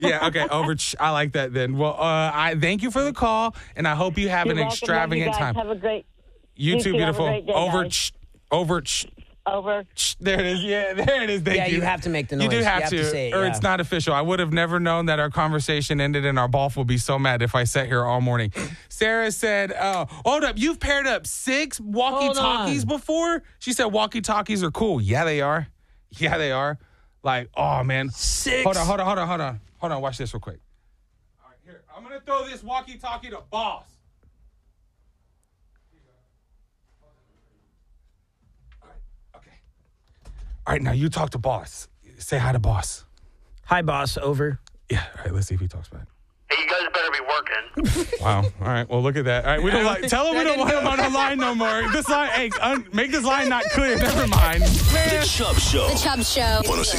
Yeah, okay, over. I like that then. Well, I thank you for the call, and I hope you have You're an welcome. extravagant Love you guys. time. Have a great. You too, too. beautiful. Have a great day, Over. guys. Over. Over. There it is. Yeah, there it is. Thank you. You have to make the noise. You do have to say it, or it's not official. I would have never known that our conversation ended, and our boss will be so mad if I sat here all morning. Sarah said, hold up, you've paired up 6 walkie-talkies before? She said walkie-talkies are cool. Yeah, they are. Yeah, they are. Like, oh, man. 6. Hold on. Watch this real quick. All right, here. I'm going to throw this walkie-talkie to boss. All right, now you talk to boss. Say hi to boss. Hi, boss. Over. Yeah, all right, let's see if he talks back. Hey, you guys better be working. Wow. All right, well, look at that. All right, we don't tell him we don't want him on the line no more. This line, make this line not clear. Never mind. Man. The Chubb Show. The Chubb Show. 106.